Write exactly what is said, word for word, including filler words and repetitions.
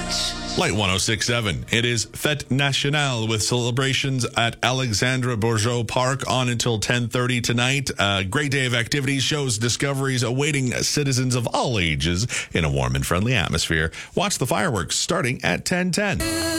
Light one oh six point seven. It is Fête Nationale with celebrations at Alexandra Bourgeot Park on until ten thirty tonight. A great day of activities, shows, discoveries awaiting citizens of all ages in a warm and friendly atmosphere. Watch the fireworks starting at ten ten.